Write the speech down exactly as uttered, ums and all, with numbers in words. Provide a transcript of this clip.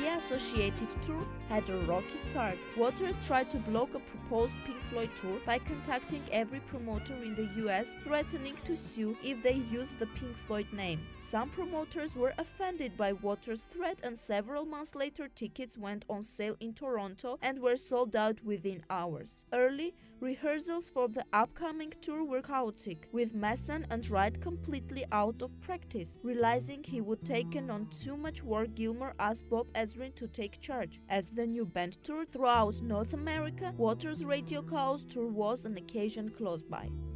the associated tour had a rocky start. Waters tried to block a proposed Pink Floyd tour by contacting every promoter in the U S, threatening to sue if they used the Pink Floyd name. Some promoters were offended by Waters' threat, and several months later tickets went on sale in Toronto and were sold out within hours. Early rehearsals for the upcoming tour were chaotic, with Mason and Wright completely out of practice. Realizing he would taken on too much work, Gilmour asked Bob Ezrin to take charge. As the new band toured throughout North America, Waters' Radio Chaos tour was an occasion close by.